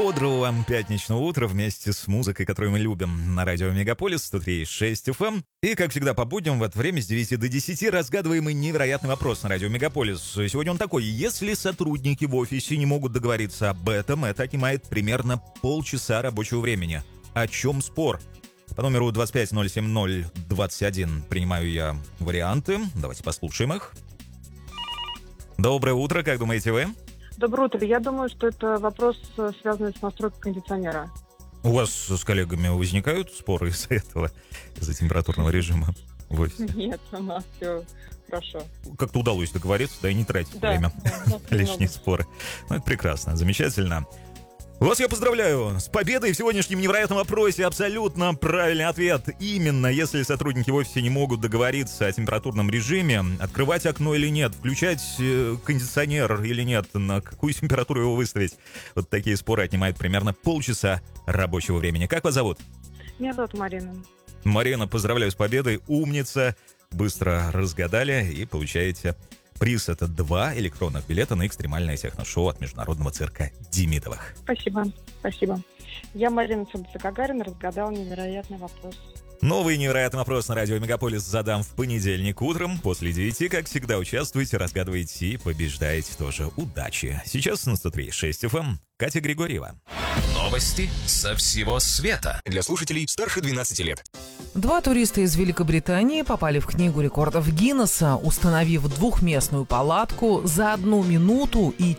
Бодрого вам пятничного утра вместе с музыкой, которую мы любим на радио Мегаполис 103.6 FM. И, как всегда, по будням в это время с 9 до 10 разгадываемый невероятный вопрос на радио Мегаполис. Сегодня он такой: если сотрудники в офисе не могут договориться об этом, это отнимает примерно полчаса рабочего времени. О чем спор? По номеру 2507021 принимаю я варианты. Давайте послушаем их. Доброе утро, как думаете вы? Доброе утро. Я думаю, что это вопрос, связанный с настройкой кондиционера. У вас с коллегами возникают споры из-за этого, из-за температурного режима в офисе? Нет, у нас все хорошо. Как-то удалось договориться, да и не тратить время на лишние споры. Ну, это прекрасно, замечательно. Вас я поздравляю с победой в сегодняшнем невероятном вопросе. Абсолютно правильный ответ. Именно, если сотрудники в офисе не могут договориться о температурном режиме, открывать окно или нет, включать кондиционер или нет, на какую температуру его выставить. Вот такие споры отнимают примерно полчаса рабочего времени. Как вас зовут? Меня зовут Марина. Марина, поздравляю с победой. Умница. Быстро разгадали и получаете приз. Это 2 электронных билета на экстремальное техношоу от Международного цирка Демидовых. Спасибо. Я, Марина Гагарина, разгадала невероятный вопрос. Новый невероятный вопрос на радио Мегаполис задам в понедельник утром. После 9, как всегда, участвуйте, разгадывайте и побеждаете тоже. Удачи! Сейчас на 103.6 FM Катя Григорьева. Новости со всего света. Для слушателей старше 12 лет. 2 туриста из Великобритании попали в книгу рекордов Гиннесса, установив двухместную палатку за 1 минуту и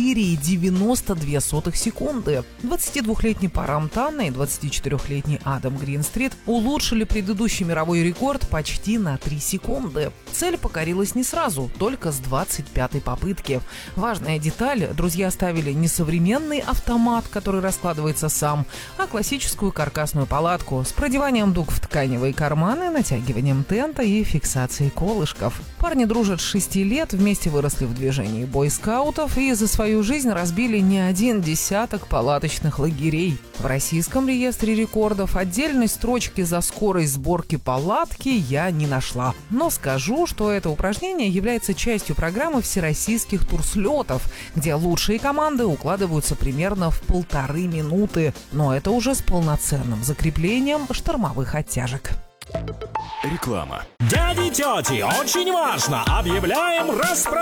4,92 секунды. 22-летний Парам Танна и 24-летний Адам Гринстрит улучшили предыдущий мировой рекорд почти на 3 секунды. Цель покорилась не сразу, только с 25-й попытки. Важная деталь: друзья ставили не современный автомат, который раскладывается сам, а классическую каркасную палатку с продеванием дуг в тканевые карманы, натягиванием тента и фиксацией колышков. Парни дружат с 6 лет, вместе выросли в движении бойскаутов и за свою жизнь разбили не 1 десяток палаточных лагерей. В российском реестре рекордов отдельной строчки за скорость сборки палатки я не нашла. Но скажу, что это упражнение является частью программы всероссийских турслетов, где лучшие команды укладываются примерно в 1,5 минуты. Но это уже с полноценным закреплением штормовых оттяжек. Реклама. Дяди, тети, очень важно! Объявляем распродажу!